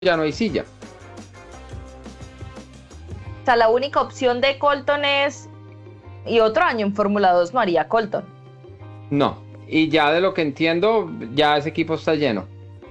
ya no hay silla. O sea, la única opción de Colton es, y otro año en Fórmula 2 no haría Colton. No, y ya de lo que entiendo, ya ese equipo está lleno.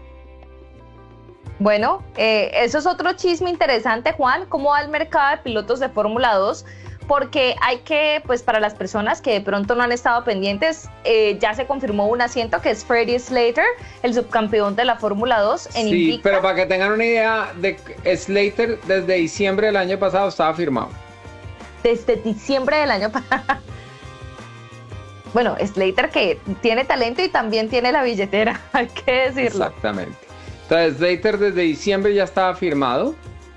Bueno, eso es otro chisme interesante, Juan. ¿Cómo va el mercado de pilotos de Fórmula 2? Porque hay que, pues para las personas que de pronto no han estado pendientes, ya se confirmó un asiento que es Freddie Slater, el subcampeón de la Fórmula 2 en Sí, Invicta. pero para que tengan una idea, Slater desde diciembre del año pasado estaba firmado. Desde diciembre del año pasado. Bueno, Slater que tiene talento y también tiene la billetera, hay que decirlo. Exactamente. Entonces, Slater desde diciembre ya estaba firmado.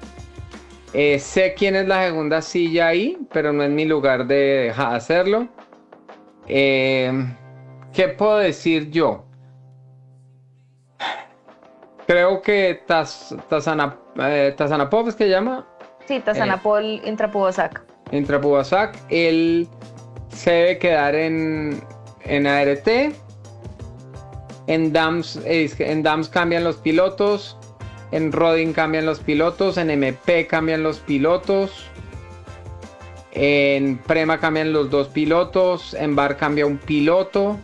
Sé quién es la segunda silla ahí, pero no es mi lugar de dejar de hacerlo. ¿Qué puedo decir yo? Creo que Tazanapov es que llama. Sí, Tazanapol Intrapubosac. Intrapubasac, él se debe quedar en ART. En Dams cambian los pilotos. En Rodin cambian los pilotos. En MP cambian los pilotos. En Prema cambian los dos pilotos. En Bar cambia un piloto.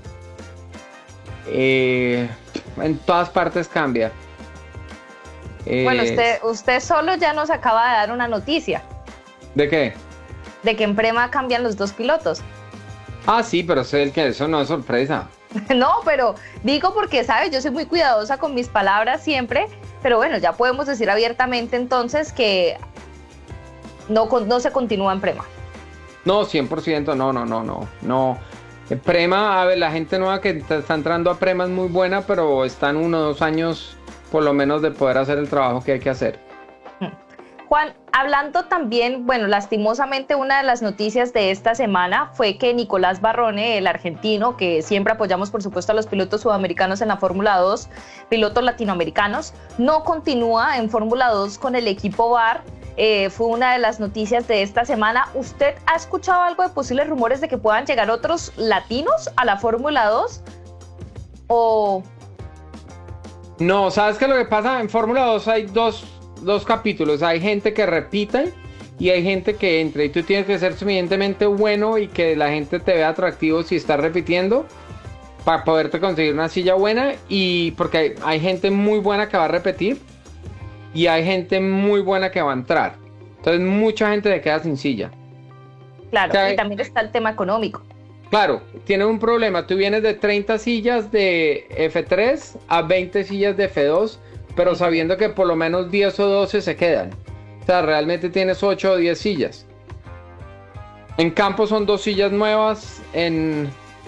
En todas partes cambia. Bueno, usted solo ya nos acaba de dar una noticia. ¿De qué? De que en Prema cambian los dos pilotos. Ah, sí, pero eso no es sorpresa. No, pero digo porque, ¿sabes? Yo soy muy cuidadosa con mis palabras siempre, pero bueno, ya podemos decir abiertamente entonces que no se continúa en Prema. No, 100%, no. Prema, a ver, la gente nueva que está entrando a Prema es muy buena, pero están 1 o 2 años por lo menos de poder hacer el trabajo que hay que hacer. Juan, hablando también, bueno, lastimosamente una de las noticias de esta semana fue que Nicolás Barrone, el argentino, que siempre apoyamos por supuesto a los pilotos sudamericanos en la Fórmula 2, pilotos latinoamericanos, no continúa en Fórmula 2 con el equipo VAR. Fue una de las noticias de esta semana. ¿Usted ha escuchado algo de posibles rumores de que puedan llegar otros latinos a la Fórmula 2? ¿O...? No, ¿sabes qué? Lo que pasa en Fórmula 2 hay dos capítulos. Hay gente que repite y hay gente que entra. Y tú tienes que ser suficientemente bueno y que la gente te vea atractivo si estás repitiendo para poderte conseguir una silla buena. Y porque hay gente muy buena que va a repetir y hay gente muy buena que va a entrar. Entonces mucha gente se queda sin silla. Claro, O sea, y también está el tema económico. Claro, tiene un problema. Tú vienes de 30 sillas de F3 a 20 sillas de F2, pero sabiendo que por lo menos 10 o 12 se quedan. O sea, realmente tienes 8 o 10 sillas. En campo son 2 sillas nuevas. En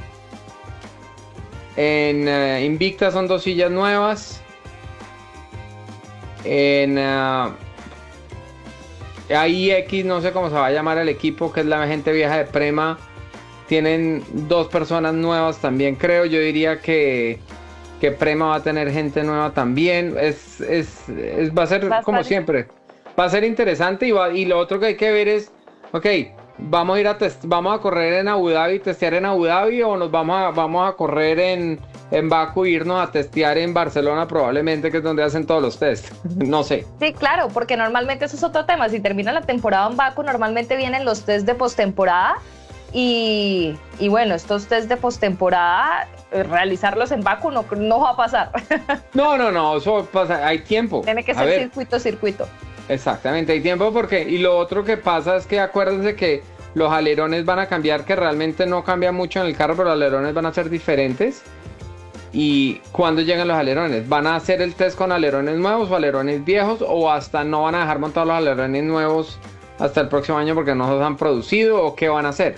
Invicta son 2 sillas nuevas. En AIX, no sé cómo se va a llamar el equipo, que es la gente vieja de Prema. Tienen 2 personas nuevas también, creo. Yo diría que Prema va a tener gente nueva también. Va a ser como siempre. Va a ser interesante y lo otro que hay que ver es, ok, vamos a ir vamos a correr en Abu Dhabi, testear en Abu Dhabi, o nos vamos a correr en Baku e irnos a testear en Barcelona probablemente, que es donde hacen todos los tests. No sé. Sí, claro, porque normalmente eso es otro tema. Si termina la temporada en Baku, normalmente vienen los tests de postemporada. Y bueno, estos test de postemporada, realizarlos en Baku no va a pasar. No, eso pasa, hay tiempo. Tiene que ser circuito. Exactamente, hay tiempo porque... Y lo otro que pasa es que acuérdense que los alerones van a cambiar, que realmente no cambia mucho en el carro, pero los alerones van a ser diferentes. ¿Y cuándo llegan los alerones? ¿Van a hacer el test con alerones nuevos o alerones viejos? ¿O hasta no van a dejar montados los alerones nuevos hasta el próximo año porque no los han producido? ¿O qué van a hacer?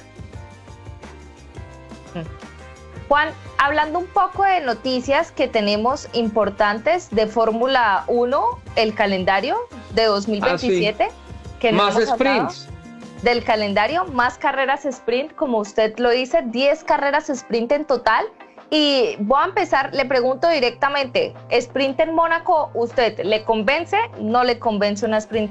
Juan, hablando un poco de noticias que tenemos importantes de Fórmula 1, el calendario de 2027. Que no más sprints. Del calendario, más carreras sprint, como usted lo dice, 10 carreras sprint en total. Y voy a empezar, le pregunto directamente, ¿sprint en Mónaco, usted le convence? ¿No le convence una sprint